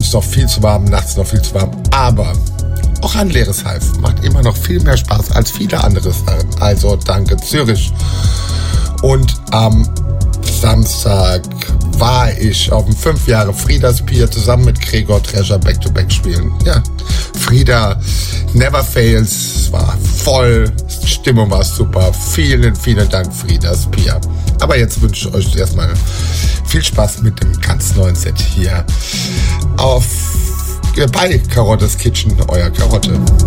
abends noch viel zu warm, nachts noch viel zu warm. Aber auch ein leeres Hive macht immer noch viel mehr Spaß als viele andere Sachen. Also danke Zürich. Und am Samstag war ich auf dem 5 Jahre Friedas Pier zusammen mit Gregor Treasure Back-to-Back spielen. Ja, Frieda never fails, war voll, Stimmung war super. Vielen, vielen Dank Friedas Pier. Aber jetzt wünsche ich euch erstmal viel Spaß mit dem ganz neuen Set hier bei Karottes Kitchen, euer Karotte.